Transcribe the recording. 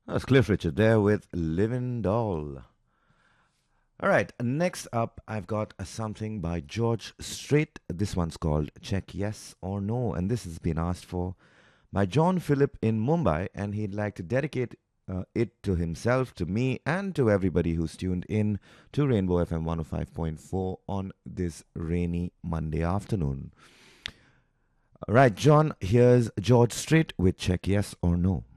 That's Cliff Richard there with Living Doll. All right, next up, I've got something by George Strait. This one's called Check Yes or No, and this has been asked for by John Phillip in Mumbai, and he'd like to dedicate it to himself, to me, and to everybody who's tuned in to Rainbow FM 105.4 on this rainy Monday afternoon. All right, John, here's George Strait with Check Yes or No.